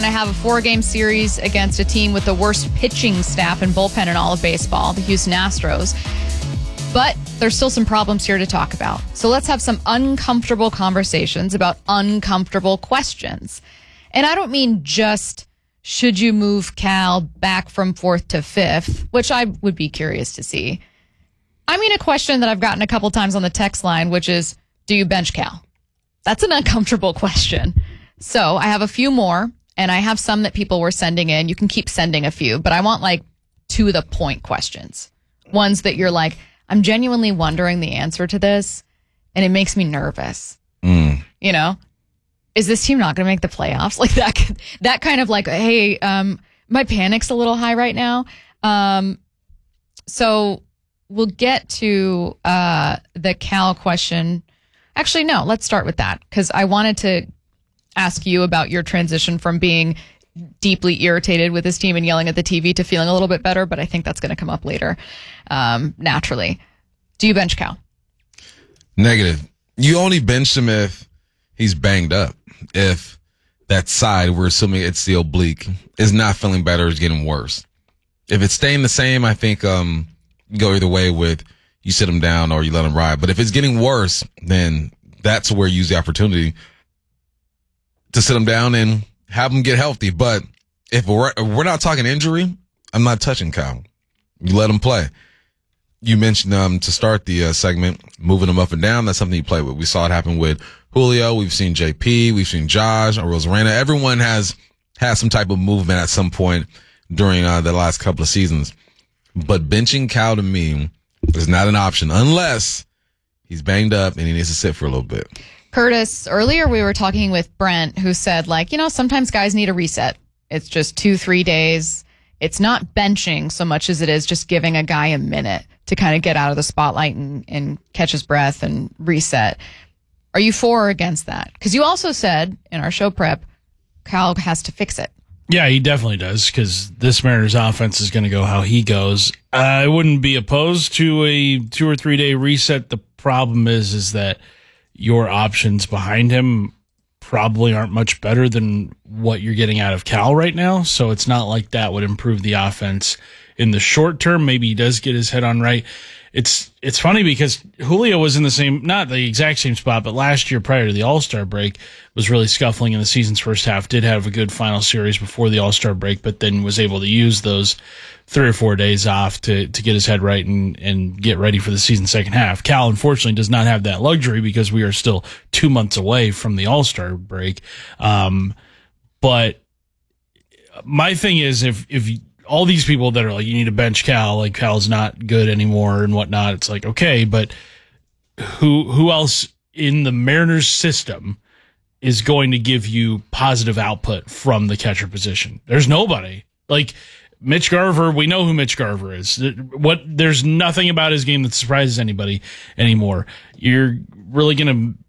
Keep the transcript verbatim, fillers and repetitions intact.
I have a four-game series against a team with the worst pitching staff and bullpen in all of baseball, the Houston Astros. But there's still some problems here to talk about. So let's have some uncomfortable conversations about uncomfortable questions. And I don't mean just, should you move Cal back from fourth to fifth, which I would be curious to see. I mean a question that I've gotten a couple times on the text line, which is, do you bench Cal? That's an uncomfortable question. So I have a few more. And I have some that people were sending in. You can keep sending a few, but I want like to the point questions. Ones that you're like, I'm genuinely wondering the answer to this, and it makes me nervous. Mm. You know, is this team not going to make the playoffs? Like that, that kind of like, hey, um, my panic's a little high right now. Um, so we'll get to uh, the Cal question. Actually, no, let's start with that because I wanted to ask you about your transition from being deeply irritated with this team and yelling at the T V to feeling a little bit better, but I think that's going to come up later um, naturally. Do you bench Cal? Negative. You only bench him if he's banged up. If that side, we're assuming it's the oblique, is not feeling better, is getting worse. If it's staying the same, I think um, you go either way with you sit him down or you let him ride. But if it's getting worse, then that's where you use the opportunity to sit him down and have him get healthy. But if we're, if we're not talking injury, I'm not touching Kyle. You let him play. You mentioned um, to start the uh, segment, moving him up and down. That's something you play with. We saw it happen with Julio. We've seen J P. We've seen Josh or Rosarena. Everyone has had some type of movement at some point during uh, the last couple of seasons. But benching Cal to me is not an option unless he's banged up and he needs to sit for a little bit. Curtis, earlier we were talking with Brent, who said, like, you know, sometimes guys need a reset. It's just two, three days. It's not benching so much as it is just giving a guy a minute to kind of get out of the spotlight and, and catch his breath and reset. Are you for or against that? Because you also said in our show prep, Cal has to fix it. Yeah, he definitely does, because this Mariners offense is going to go how he goes. I wouldn't be opposed to a two or three day reset. The problem is, is that your options behind him probably aren't much better than what you're getting out of Cal right now. So it's not like that would improve the offense in the short term. Maybe he does get his head on right. It's it's funny because Julio was in the same, not the exact same spot, but last year prior to the All-Star break was really scuffling in the season's first half, did have a good final series before the All-Star break, but then was able to use those three or four days off to, to get his head right and, and get ready for the season's second half. Cal, unfortunately, does not have that luxury because we are still two months away from the All-Star break. Um, but my thing is, if, if all these people that are like, you need to bench Cal, like Cal's not good anymore and whatnot, it's like, okay, but who, who else in the Mariners system is going to give you positive output from the catcher position? There's nobody. Like, Mitch Garver, we know who Mitch Garver is. What there's nothing about his game that surprises anybody anymore. You're really going to